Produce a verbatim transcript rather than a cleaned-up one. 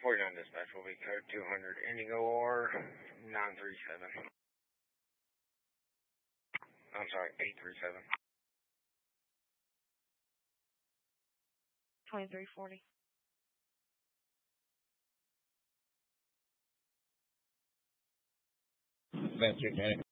forty-nine dispatch will be code two hundred Indigo R nine three seven. I'm sorry, eight three seven. twenty-three forty. Venture County.